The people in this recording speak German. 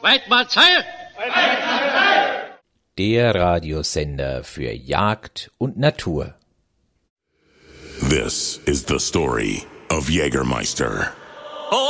Weidmarzheil! Der Radiosender für Jagd und Natur. This is the story of Jägermeister.